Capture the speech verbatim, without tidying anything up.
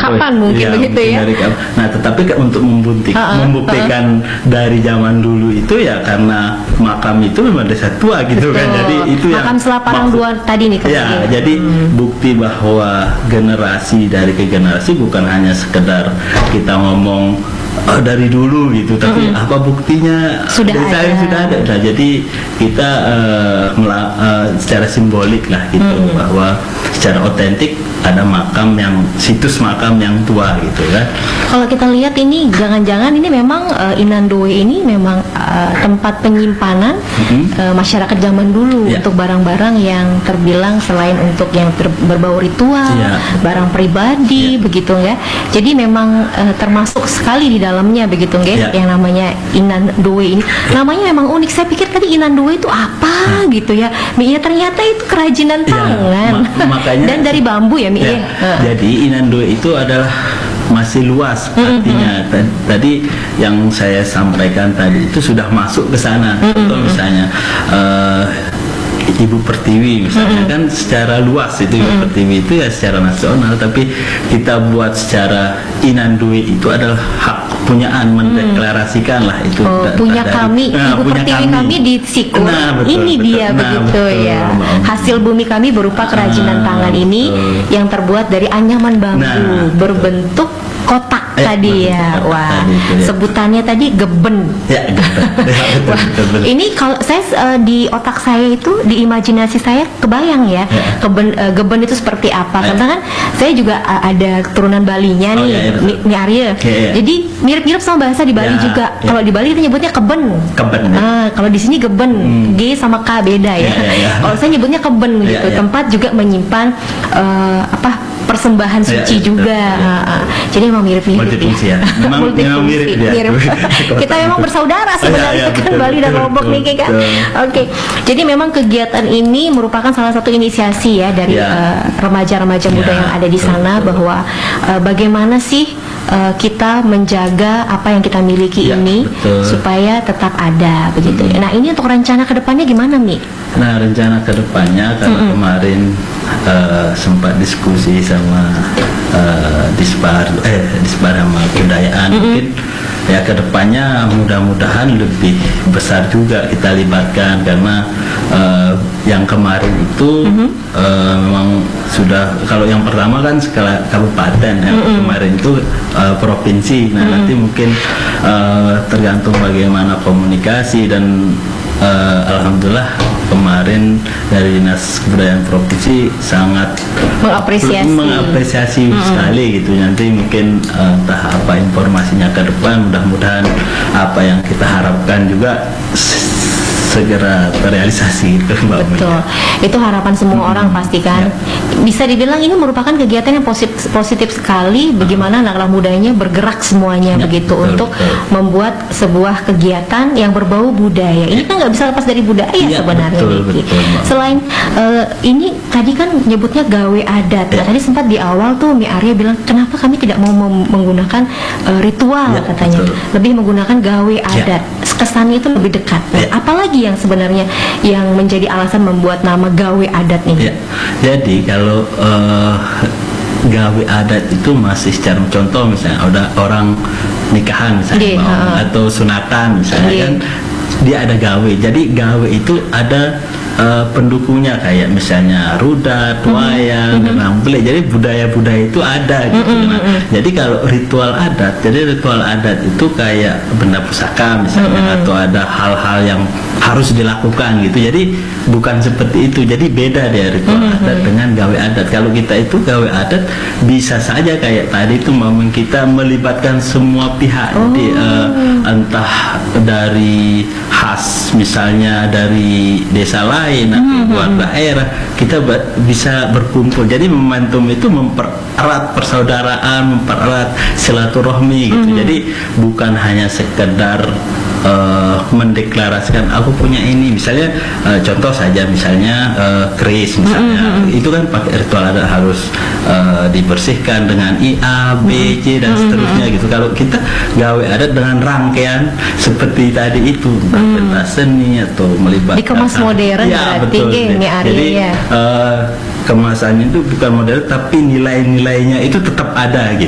kapan mungkin ya, begitu mungkin ya. Dari kapan. Nah, tetapi ke- untuk membukti, Uh-uh, membuktikan uh-uh. dari zaman dulu itu ya karena makam itu memang desa tua gitu. Betul. Kan. Jadi itu makam yang Selaparang maksud, dua tadi nih. Ya, jadi hmm. bukti bahwa generasi dari ke generasi bukan hanya sekedar kita ngomong oh, dari dulu gitu, tapi mm-hmm. apa buktinya sudah dari ada. saya sudah ada. Nah, jadi kita uh, mela- uh, secara simbolik lah gitu mm-hmm. bahwa secara otentik ada makam yang situs makam yang tua gitu kan. Kalau kita lihat ini jangan-jangan ini memang uh, Inandowe ini memang uh, tempat penyimpanan mm-hmm. uh, masyarakat zaman dulu yeah. untuk barang-barang yang terbilang selain untuk yang ter- berbau ritual, yeah. barang pribadi yeah. begitu ya. Jadi memang uh, termasuk sekali di dalamnya begitu ya, yeah. yang namanya Inandowe ini. Namanya memang unik. Saya pikir tadi Inandowe itu apa hmm. gitu ya. Ya ternyata itu kerajinan tangan. Yeah, ma- makanya dan dari bambu ya, Mi. Yeah. Uh. Jadi Inandowe itu adalah masih luas mm-hmm. artinya. Tadi yang saya sampaikan tadi itu sudah masuk ke sana. Mm-hmm. Contoh misalnya uh, Ibu Pertiwi misalnya mm-hmm. kan secara luas itu Ibu mm-hmm. Pertiwi itu ya secara nasional, tapi kita buat secara Inandowe itu adalah hak punyaan, mendeklarasikan lah itu. Oh, da- punya dari, kami, nah, Ibu punya Pertiwi kami, kami di Sikur. Nah, betul, ini betul, dia nah, begitu betul, ya. betul. Hasil bumi kami berupa kerajinan ah, tangan betul. ini yang terbuat dari anyaman bambu nah, berbentuk kotak eh, tadi ya. Wah, tadi itu, ya. Sebutannya tadi geben. Ya, geben. Ya, betul, Wah, betul, betul. ini kalau saya uh, di otak saya itu, di imajinasi saya kebayang ya, ya. Keben, uh, geben itu seperti apa? Ya. Karena kan saya juga uh, ada keturunan Balinya nih, oh, ya, ya, Mi Arya. Ya, ya. Jadi mirip-mirip sama bahasa di Bali ya, juga. Ya. Kalau di Bali kita nyebutnya keben. Keben. Ya. Uh, kalau di sini geben, hmm. G sama K beda ya. Ya, ya, ya. Kalau saya nyebutnya keben gitu. Ya, ya. Tempat juga menyimpan uh, apa? Persembahan suci ya, ya, juga. Ya, ya. Uh, jadi memang mirip-mirip. Multifungsi ya. Memang, memang mirip ya. Mirip. Kita memang bersaudara sebenarnya ya, ya, kan betul, Bali dan Lombok nih kan. Oke. Okay. Jadi memang kegiatan ini merupakan salah satu inisiasi ya dari ya. uh, remaja-remaja muda ya, yang ada di betul, sana betul. bahwa uh, bagaimana sih uh, kita menjaga apa yang kita miliki ya, ini betul. supaya tetap ada begitu. Hmm. Nah, ini untuk rencana kedepannya gimana, Mi? Nah, rencana kedepannya karena mm-hmm. kemarin uh, sempat diskusi sama uh, Dispar eh Dispar sama kebudayaan mm-hmm. mungkin ya kedepannya mudah-mudahan lebih besar juga kita libatkan karena uh, yang kemarin itu mm-hmm. uh, memang sudah, kalau yang pertama kan skala kabupaten, yang mm-hmm. kemarin itu uh, provinsi. Nah mm-hmm. nanti mungkin uh, tergantung bagaimana komunikasi dan uh, alhamdulillah kemarin dari Dinas Kebudayaan Provinsi sangat mengapresiasi, mengapresiasi hmm. sekali gitu. Nanti mungkin uh, entah apa informasinya ke depan, mudah-mudahan apa yang kita harapkan juga segera terrealisasi itu, Mbak. Betul, itu harapan semua hmm. orang pasti kan. Ya. Bisa dibilang ini merupakan kegiatan yang positif, positif sekali. Bagaimana anak-anak mudanya bergerak semuanya ya, begitu betul, untuk betul. membuat sebuah kegiatan yang berbau budaya. Ini kan nggak bisa lepas dari budaya ya, sebenarnya. Betul, betul, Selain uh, ini tadi kan nyebutnya gawe adat. Ya. Nah, tadi sempat di awal tuh Mi Arya bilang kenapa kami tidak mau menggunakan uh, ritual ya, katanya, betul. lebih menggunakan gawe adat. Ya. Kesannya itu lebih dekat. Nah, ya. apalagi yang sebenarnya yang menjadi alasan membuat nama gawe adat ini? Ya, jadi kalau uh, gawe adat itu masih secara contoh misalnya ada orang nikahan misalnya yeah, mau, uh, atau sunatan misalnya yeah. kan dia ada gawe. Jadi gawe itu ada uh, pendukungnya kayak misalnya rudat, wayang, mm-hmm. rambele. Jadi budaya-budaya itu ada gitu. Mm-hmm. Nah, jadi kalau ritual adat, jadi ritual adat itu kayak benda pusaka misalnya mm-hmm. atau ada hal-hal yang harus dilakukan gitu. Jadi bukan seperti itu. Jadi beda dia ritual mm-hmm. adat dengan gawe adat. Kalau kita itu gawe adat bisa saja kayak tadi itu momen kita melibatkan semua pihak. Oh. Jadi uh, entah dari khas misalnya dari desa lain atau mm-hmm. luar daerah, kita bisa berkumpul. Jadi momentum itu mempererat persaudaraan, mempererat silaturahmi gitu. Mm-hmm. Jadi bukan hanya sekedar uh, mendeklarasikan aku punya ini. Misalnya uh, contoh saja misalnya uh, keris misalnya, mm-hmm. itu kan pakai ritual adat harus uh, dibersihkan dengan I A, B, C dan seterusnya gitu. Kalau kita gawe adat dengan rangkaian seperti tadi itu, mm. pentas seni atau melibatkan dikemas modern ya, berarti betul. Jadi ya. uh, kemasannya itu bukan modern tapi nilai-nilainya itu tetap ada gitu.